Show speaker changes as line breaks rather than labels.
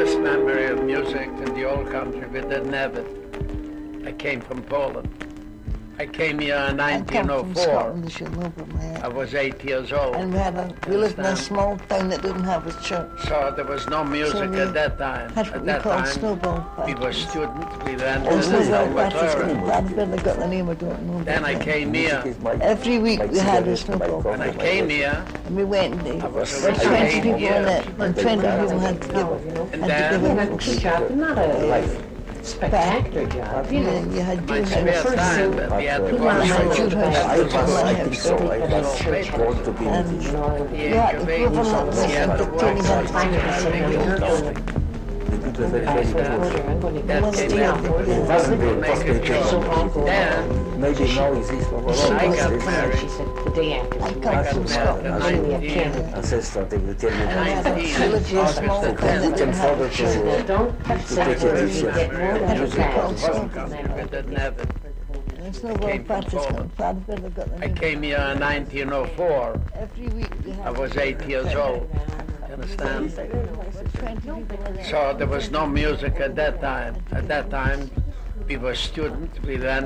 best memory of music in the old country, we didn't have it. I came from Poland. I came here in
I come from
1904.
Scotland, as you know, but
I was 8 years old.
and we lived in a small town that didn't have a church.
So there was no music
we
at that time.
Had what
At
we
that
called
time,
snowball
we were
parties.
students. We went to
And
the
snowball parties,
conservatory.
I barely got the name, I don't know.
Then I came here.
Every week we had a snowball
When I
party.
came here,
And we went there.
I was
There were 20
around 8
people in
years.
it, and 20 people had to give
then-
a
Key job, not a spectacular job, you know.
And you had
my
Jews
spare
and
time, but we had to go
I had
to
Jews
school.
and
That's
Jews
the
and
one.
I had school.
And
You had to
the
give a lot of
he had to
something
work.
to
Find it for
Make it
something.
building.
I'm going to
That
go
came
stay
out.
on board.
Make it building. Then
Maybe now is this for
I got
She
married.
said the day after.
I
she
come
died.
from
married
Scotland.
in
We have Canada.
ancestor they will tell me
And we had a
19
village in a small town that didn't have a church.
Now, don't touch that
take
word.
it
You
easy.
get more than
That's
that.
what we call
Wasn't country, we didn't have it.
And snowball parties, I barely got the
I
name.
came here in 1904.
Every week we had.
I was 8 years old. You understand?
20 people in it.
So there was no music at that time. At that time, we were students. We went